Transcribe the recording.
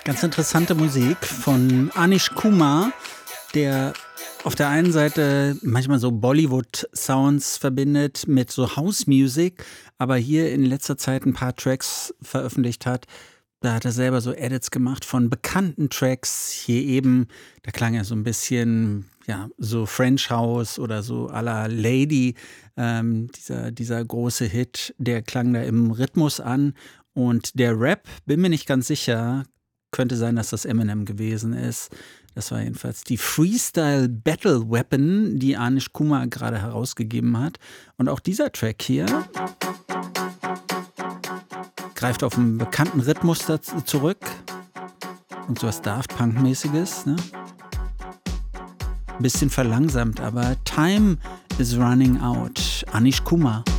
Ganz interessante Musik von Anish Kumar, der auf der einen Seite manchmal so Bollywood-Sounds verbindet mit so House-Music, aber hier in letzter Zeit ein paar Tracks veröffentlicht hat. Da hat er selber so Edits gemacht von bekannten Tracks. Hier eben, da klang er so ein bisschen, ja, so French House oder so à la Lady. Dieser große Hit, der klang da im Rhythmus an. Und der Rap, bin mir nicht ganz sicher, könnte sein, dass das Eminem gewesen ist. Das war jedenfalls die Freestyle Battle Weapon, die Anish Kumar gerade herausgegeben hat. Und auch dieser Track hier greift auf einen bekannten Rhythmus zurück. Und so was Daft Punk-mäßiges. Ne? Ein bisschen verlangsamt, aber Time is running out. Anish Kumar.